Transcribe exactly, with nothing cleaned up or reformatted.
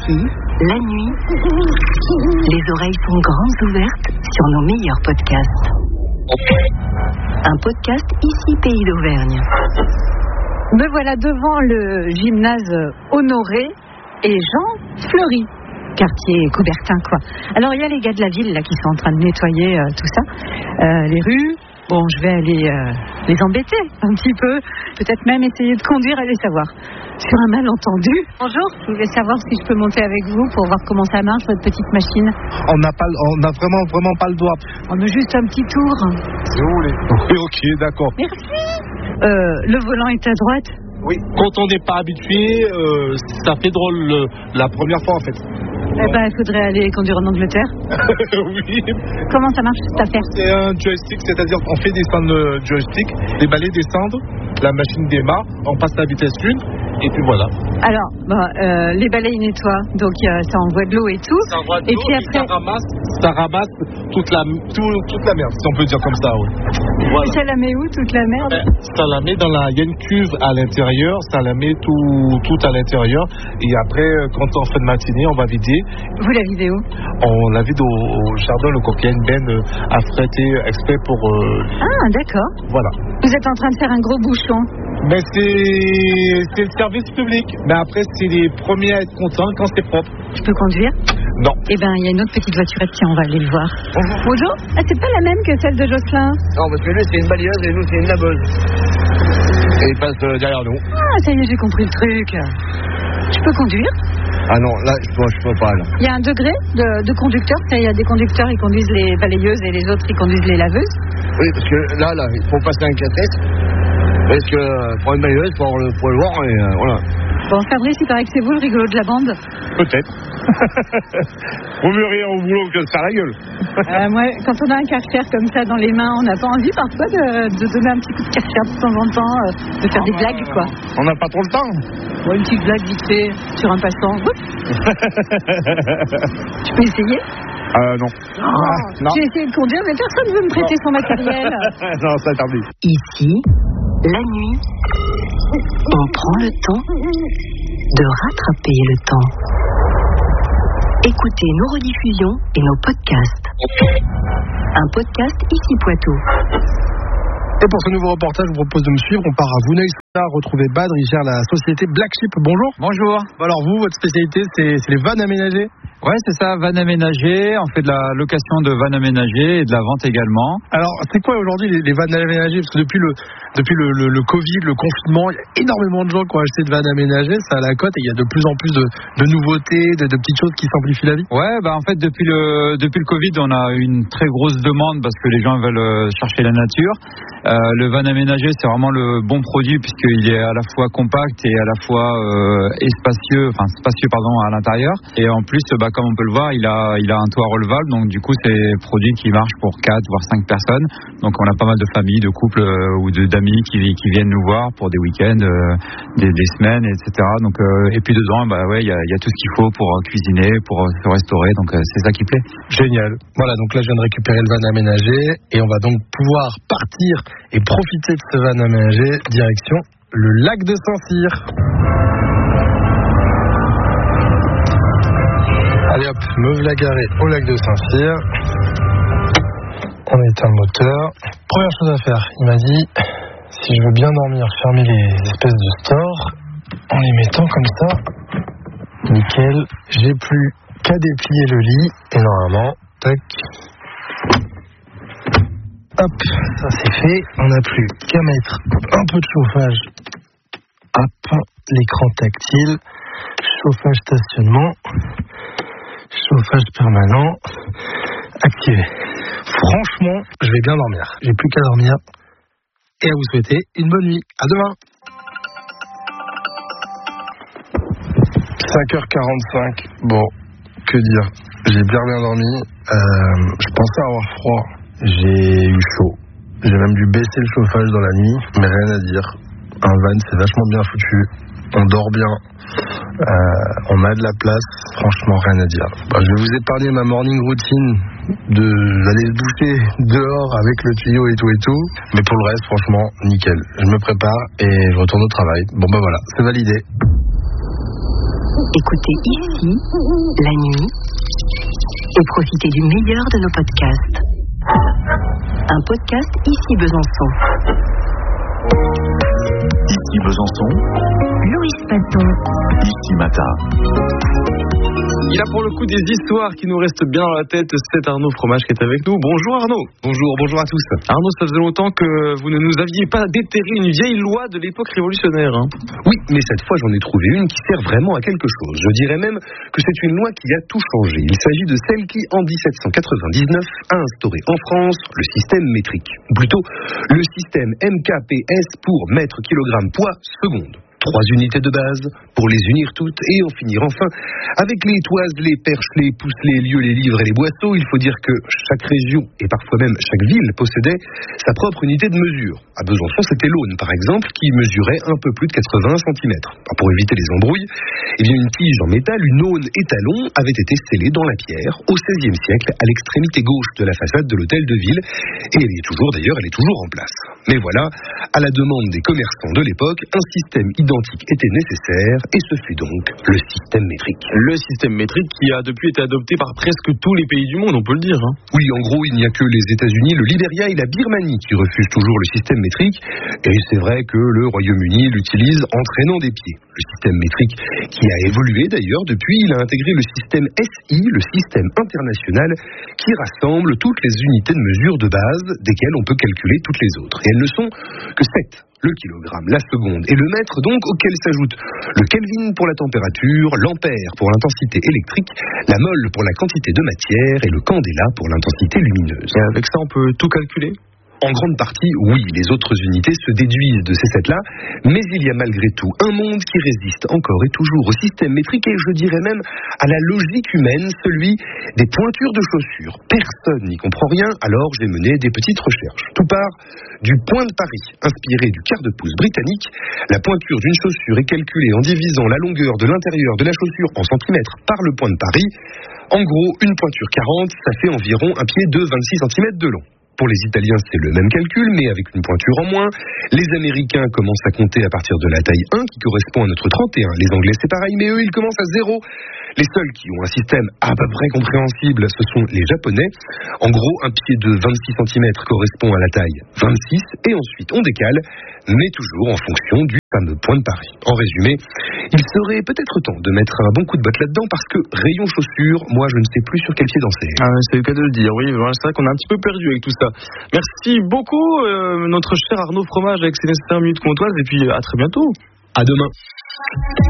Ici, la nuit, les oreilles sont grandes ouvertes sur nos meilleurs podcasts. Un podcast Ici Pays d'Auvergne. Me voilà devant le gymnase Honoré et Jean Fleury, quartier Coubertin, quoi. Alors il y a les gars de la ville là qui sont en train de nettoyer euh, tout ça, euh, les rues. Bon, je vais aller euh, les embêter un petit peu, peut-être même essayer de conduire, allez savoir. Sur un malentendu. Bonjour, je voulais savoir si je peux monter avec vous pour voir comment ça marche, votre petite machine. On n'a pas, on n'a vraiment, vraiment pas le doigt. On a juste un petit tour. Si vous voulez. Oui, ok, d'accord. Merci. Euh, le volant est à droite. Oui. Quand on n'est pas habitué, euh, ça fait drôle le, la première fois en fait. Eh ben, il faudrait aller conduire en Angleterre. Oui. Comment ça marche cette affaire? C'est un joystick, c'est-à-dire qu'on fait descendre le joystick, les balais descendent, la machine démarre, on passe la vitesse une, et puis voilà. Alors, bon, euh, les balais ils nettoient, donc euh, ça envoie de l'eau et tout. Ça envoie de et l'eau puis et après, ça ramasse, ça ramasse toute la, tout, toute la merde, si on peut dire comme ça. Oui. Voilà. Ça la met où toute la merde? Ça la met dans la, il y a une cuve à l'intérieur, ça la met tout, tout à l'intérieur, et après, quand on fait de matinée, on va vider. Vous la vidéo? On la vide au, au jardin, le coq, il y a une benne affrétée exprès pour. Euh, ah, d'accord. Voilà. Vous êtes en train de faire un gros bouchon. Mais c'est, c'est le service public. Mais après, c'est les premiers à être contents quand c'est propre. Je peux conduire? Non. Eh ben, il y a une autre petite voiturette, tiens, on va aller le voir. Bonjour. Bonjour. Ah, c'est pas la même que celle de Jocelyn? Non, parce que lui, c'est une balayeuse et nous, c'est une laveuse. Et il passe euh, derrière nous. Ah, ça y est, j'ai compris le truc. Je peux conduire? Ah non, là, je peux, je peux pas, là. Il y a un degré de, de conducteur. Il y a des conducteurs, ils conduisent les balayeuses et les autres, ils conduisent les laveuses. Oui, parce que là, là, il faut passer un catrice. Parce que euh, pour une balayeuse, il faut le, faut le voir et euh, voilà. Bon, Fabrice, il paraît que c'est vous le rigolo de la bande. Peut-être. Vaut mieux rire au boulot que de faire la gueule. euh, moi, quand on a un Karcher comme ça dans les mains, on n'a pas envie parfois de, de donner un petit coup de Karcher de temps en temps, euh, de faire ah des bah, blagues, quoi. On n'a pas trop le temps. Bon, une petite blague vite fait sur un passant. Tu peux essayer? Euh, non. Oh, non. J'ai essayé de conduire, mais personne ne veut me prêter non. son matériel. Non, c'est interdit. Ici, la nuit, on prend le temps de rattraper le temps. Écoutez nos rediffusions et nos podcasts. Un podcast Ici Poitou. Et pour ce nouveau reportage, je vous propose de me suivre. On part à Vouneuil-Saint-Arc, retrouver Badr, il gère la société Black Sheep. Bonjour. Bonjour. Alors vous, votre spécialité, c'est, c'est les vannes aménagées? Ouais, c'est ça, vannes aménagées. On fait de la location de vannes aménagées et de la vente également. Alors, c'est quoi aujourd'hui les, les vannes aménagées? Parce que depuis le depuis le, le, le Covid, le confinement, il y a énormément de gens qui ont acheté de vannes aménagées. Ça à la cote et il y a de plus en plus de, de nouveautés, de, de petites choses qui simplifient la vie. Ouais, bah en fait depuis le depuis le Covid, on a une très grosse demande parce que les gens veulent chercher la nature. Euh, le van aménagé, c'est vraiment le bon produit puisqu'il est à la fois compact et à la fois euh, espacieux, enfin spacieux pardon à l'intérieur. Et en plus, bah, comme on peut le voir, il a il a un toit relevable, donc du coup c'est un produit qui marche pour quatre voire cinq personnes. Donc on a pas mal de familles, de couples euh, ou de, d'amis qui, qui viennent nous voir pour des week-ends, euh, des, des semaines, et cetera. Donc euh, et puis dedans, bah ouais, il y a, y a tout ce qu'il faut pour cuisiner, pour se restaurer. Donc euh, c'est ça qui plaît. Génial. Voilà, donc là je viens de récupérer le van aménagé et on va donc pouvoir partir et profiter de ce van aménagé direction le lac de Saint-Cyr. Allez hop, me voilà garé au lac de Saint-Cyr. On éteint le moteur. Première chose à faire, il m'a dit, si je veux bien dormir, fermer les espèces de stores en les mettant comme ça. Nickel. J'ai plus qu'à déplier le lit et normalement, tac. Hop, ça c'est fait. On n'a plus qu'à mettre un peu de chauffage. Hop, l'écran tactile, chauffage stationnement, chauffage permanent, activé. Franchement, je vais bien dormir. J'ai plus qu'à dormir. Et à vous souhaiter une bonne nuit. À demain. cinq heures quarante-cinq. Bon, que dire. J'ai bien bien dormi. Euh, je pensais avoir froid. J'ai eu chaud. J'ai même dû baisser le chauffage dans la nuit. Mais rien à dire. Un van, c'est vachement bien foutu. On dort bien. Euh, on a de la place. Franchement, rien à dire. Bah, je vais vous épargner ma morning routine de d'aller se doucher dehors avec le tuyau et tout et tout. Mais pour le reste, franchement, nickel. Je me prépare et je retourne au travail. Bon, bah voilà, c'est validé. Écoutez ici, la nuit, et profitez du meilleur de nos podcasts. Un podcast Ici Besançon. Ici Besançon. Louis Paton. Ici Matin. Il a pour le coup des histoires qui nous restent bien dans la tête. C'est Arnaud Fromage qui est avec nous. Bonjour Arnaud. Bonjour, bonjour à tous. Arnaud, ça faisait longtemps que vous ne nous aviez pas déterré une vieille loi de l'époque révolutionnaire. Hein. Oui, mais cette fois j'en ai trouvé une qui sert vraiment à quelque chose. Je dirais même que c'est une loi qui a tout changé. Il s'agit de celle qui, en dix-sept cent quatre-vingt-dix-neuf, a instauré en France le système métrique. Ou plutôt, le système M K P S pour mètre, kilogramme, poids, seconde. Trois unités de base pour les unir toutes et en finir enfin avec les toises, les perches, les pouces, les lieux, les livres et les boisseaux. Il faut dire que chaque région et parfois même chaque ville possédait sa propre unité de mesure. À Besançon, c'était l'Aune par exemple qui mesurait un peu plus de quatre-vingts centimètres. Pour éviter les embrouilles, eh bien une tige en métal, une aune étalon, avait été scellée dans la pierre au seizième siècle à l'extrémité gauche de la façade de l'hôtel de ville et elle est toujours d'ailleurs, elle est toujours en place. Mais voilà, à la demande des commerçants de l'époque, un système identique était nécessaire et ce fut donc le système métrique. Le système métrique qui a depuis été adopté par presque tous les pays du monde, on peut le dire. Hein. Oui, en gros, il n'y a que les États-Unis, le Libéria et la Birmanie qui refusent toujours le système métrique. Et c'est vrai que le Royaume-Uni l'utilise en traînant des pieds. Le système métrique qui a évolué d'ailleurs depuis, il a intégré le système S I, le système international, qui rassemble toutes les unités de mesure de base desquelles on peut calculer toutes les autres. Et elles ne sont que sept. Le kilogramme, la seconde et le mètre, donc, auquel s'ajoute le Kelvin pour la température, l'ampère pour l'intensité électrique, la mole pour la quantité de matière et le candela pour l'intensité lumineuse. Et avec ça, on peut tout calculer ? En grande partie, oui, les autres unités se déduisent de ces sept-là, mais il y a malgré tout un monde qui résiste encore et toujours au système métrique et je dirais même à la logique humaine, celui des pointures de chaussures. Personne n'y comprend rien, alors j'ai mené des petites recherches. Tout part du point de Paris, inspiré du quart de pouce britannique. La pointure d'une chaussure est calculée en divisant la longueur de l'intérieur de la chaussure en centimètres par le point de Paris. En gros, une pointure quarante, ça fait environ un pied de vingt-six centimètres de long. Pour les Italiens, c'est le même calcul, mais avec une pointure en moins. Les Américains commencent à compter à partir de la taille un, qui correspond à notre trente et un. Les Anglais, c'est pareil, mais eux, ils commencent à zéro. Les seuls qui ont un système à peu près compréhensible, ce sont les Japonais. En gros, un pied de vingt-six centimètres correspond à la taille vingt-six, et ensuite on décale, mais toujours en fonction du fameux point de Paris. En résumé, il serait peut-être temps de mettre un bon coup de botte là-dedans, parce que rayon chaussures, moi je ne sais plus sur quel pied danser. Ah, c'est le cas de le dire, oui, c'est vrai qu'on est un petit peu perdu avec tout ça. Merci beaucoup, euh, notre cher Arnaud Fromage, avec ses nécessaires minutes comptoises, et puis à très bientôt. À demain.